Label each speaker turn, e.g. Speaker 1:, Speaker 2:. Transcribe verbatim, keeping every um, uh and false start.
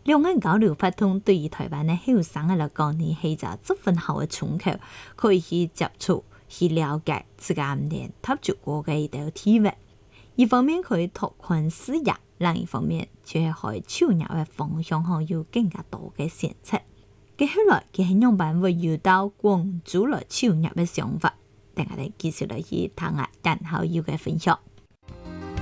Speaker 1: 兩岸交流活動對於台灣嘅後生嘅來講，呢係一個十分好嘅窗口，可以去接觸、去了解自家唔連踏足過嘅一道體域。一方面可以拓寬視野，另一方面就係可以朝入嘅方向可有更加多嘅選擇。佢後來佢係樣板會遇到廣州來朝入嘅想法，等下嚟繼續嚟去聽下陳校友嘅分享。